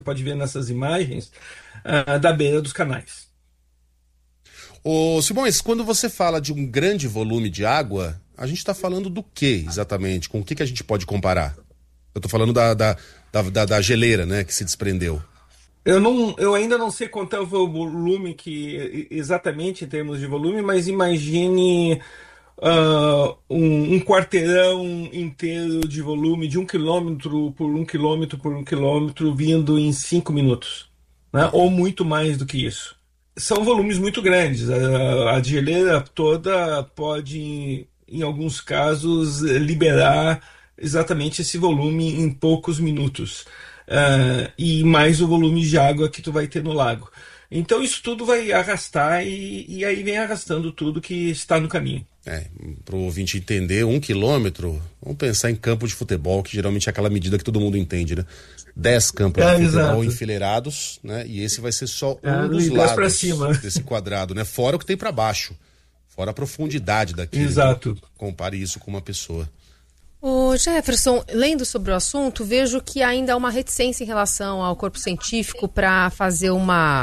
pode ver nessas imagens, da beira dos canais. Ô Simões, quando você fala de um grande volume de água, a gente está falando do que exatamente? Com o que a gente pode comparar? Eu estou falando da geleira, né, que se desprendeu. Eu ainda não sei quanto é o volume exatamente em termos de volume, mas imagine um quarteirão inteiro de volume de 1 quilômetro por 1 quilômetro por 1 quilômetro vindo em 5 minutos, né? Ou muito mais do que isso. São volumes muito grandes. A geleira toda pode, em alguns casos, liberar exatamente esse volume em poucos minutos. E mais o volume de água que tu vai ter no lago. Então isso tudo vai arrastar e aí vem arrastando tudo que está no caminho. Para o ouvinte entender, 1 quilômetro, vamos pensar em campo de futebol, que geralmente é aquela medida que todo mundo entende, né? 10 campos de futebol exato. enfileirados, né? E esse vai ser só dos E lados pra cima. desse quadrado, né? Fora o que tem para baixo, fora a profundidade daquilo. Exato. Então, compare isso com uma pessoa. Ô Jefferson, lendo sobre o assunto, vejo que ainda há uma reticência em relação ao corpo científico para fazer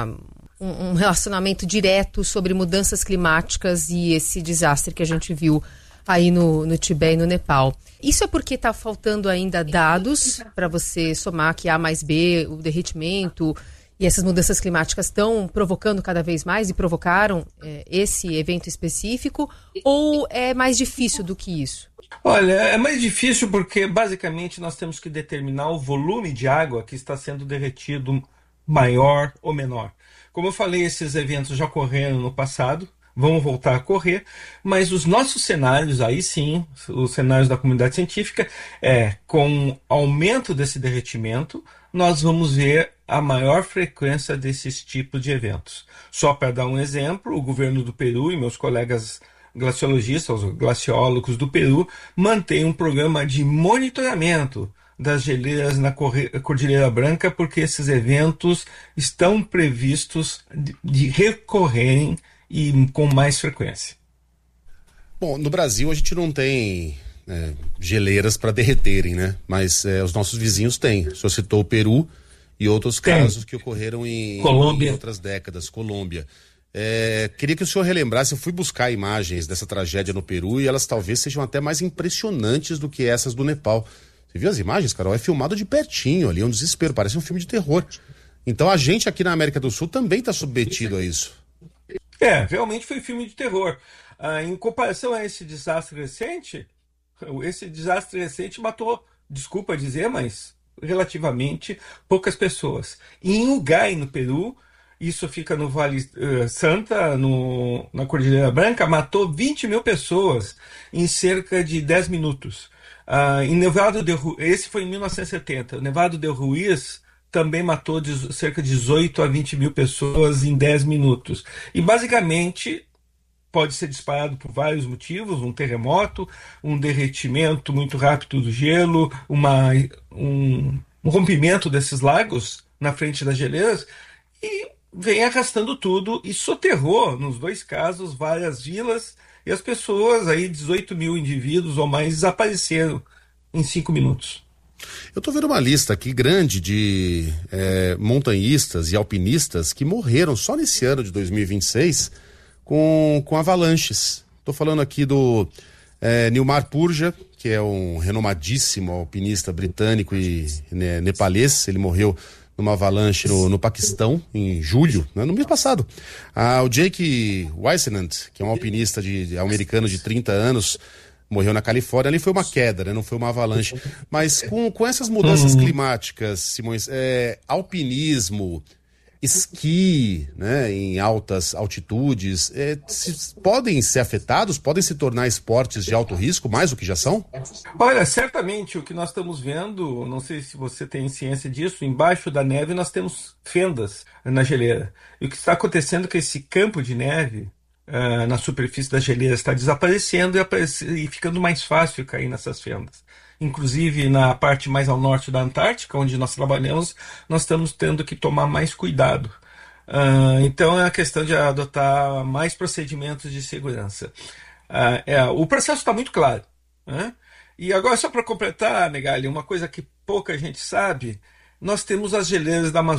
um relacionamento direto sobre mudanças climáticas e esse desastre que a gente viu aí no Tibete e no Nepal. Isso é porque está faltando ainda dados para você somar que A mais B, o derretimento e essas mudanças climáticas estão provocando cada vez mais e provocaram esse evento específico, ou é mais difícil do que isso? Olha, é mais difícil porque basicamente nós temos que determinar o volume de água que está sendo derretido, maior ou menor. Como eu falei, esses eventos já ocorreram no passado, vão voltar a ocorrer, mas os nossos cenários, aí sim, os cenários da comunidade científica, com aumento desse derretimento, nós vamos ver a maior frequência desses tipos de eventos. Só para dar um exemplo, o governo do Peru e meus colegas glaciologistas, os glaciólogos do Peru, mantêm um programa de monitoramento das geleiras na Cordilheira Branca, porque esses eventos estão previstos de recorrerem e com mais frequência. Bom, no Brasil a gente não tem geleiras para derreterem, né? Mas os nossos vizinhos têm. O senhor citou o Peru e outros casos que ocorreram em outras décadas. Colômbia. Queria que o senhor relembrasse, eu fui buscar imagens dessa tragédia no Peru e elas talvez sejam até mais impressionantes do que essas do Nepal. Você viu as imagens, Carol? É filmado de pertinho ali, é um desespero, parece um filme de terror. Então a gente aqui na América do Sul também está submetido a isso. Realmente foi filme de terror. Em comparação a esse desastre recente matou, desculpa dizer, mas relativamente poucas pessoas. E em Ugai, no Peru, isso fica no Vale Santa, na Cordilheira Branca, matou 20 mil pessoas em cerca de 10 minutos. Em Nevado de Ruiz, esse foi em 1970, Nevado de Ruiz também matou cerca de 18 a 20 mil pessoas em 10 minutos. E basicamente pode ser disparado por vários motivos, um terremoto, um derretimento muito rápido do gelo, um rompimento desses lagos na frente das geleiras, e vem arrastando tudo e soterrou, nos dois casos, várias vilas, e as pessoas, aí 18 mil indivíduos ou mais, desapareceram em 5 minutos. Eu tô vendo uma lista aqui grande de montanhistas e alpinistas que morreram só nesse ano de 2026 com avalanches. Tô falando aqui do Nilmar Purja, que é um renomadíssimo alpinista britânico e nepalês. Ele morreu numa avalanche no Paquistão, em julho, né, no mês passado. O Jake Weissenant, que é um alpinista americano de 30 anos, morreu na Califórnia. Ali foi uma queda, né, não foi uma avalanche. Mas com essas mudanças climáticas, Simões, alpinismo, esqui, né, em altas altitudes, podem ser afetados, podem se tornar esportes de alto risco, mais do que já são? Olha, certamente o que nós estamos vendo, não sei se você tem ciência disso, embaixo da neve nós temos fendas na geleira. E o que está acontecendo é que esse campo de neve na superfície da geleira está desaparecendo e ficando mais fácil cair nessas fendas. Inclusive na parte mais ao norte da Antártica, onde nós trabalhamos, nós estamos tendo que tomar mais cuidado. Então é a questão de adotar mais procedimentos de segurança. O processo está muito claro, né? E agora, só para completar, Megali, uma coisa que pouca gente sabe, nós temos as geleiras da Amazônia.